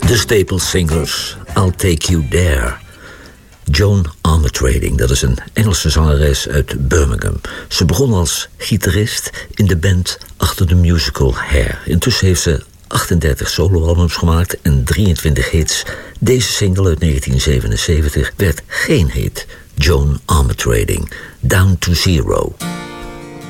De Staple Singers, I'll Take You There. Joan Armatrading, dat is een Engelse zangeres uit Birmingham. Ze begon als gitarist in de band achter de musical Hair. Intussen heeft ze 38 soloalbums gemaakt en 23 hits. Deze single uit 1977 werd geen hit. Joan Armatrading, Down to Zero.